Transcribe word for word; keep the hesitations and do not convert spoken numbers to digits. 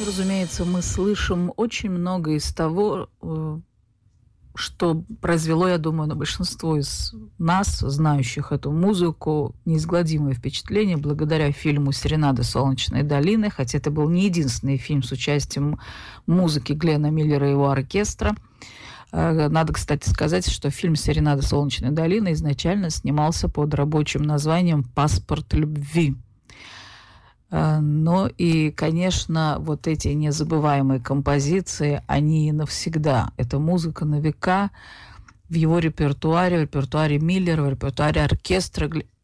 разумеется, мы слышим очень много из того, э, что произвело, я думаю, на большинство из нас, знающих эту музыку, неизгладимое впечатление благодаря фильму «Серенада Солнечной долины», хотя это был не единственный фильм с участием музыки Глена Миллера и его оркестра. Э, Надо, кстати, сказать, что фильм «Серенада Солнечной долины» изначально снимался под рабочим названием «Паспорт любви». Э, Но и, конечно, вот эти незабываемые композиции, они навсегда. Это музыка на века в его репертуаре, в репертуаре Миллера, в репертуаре оркестра Гл-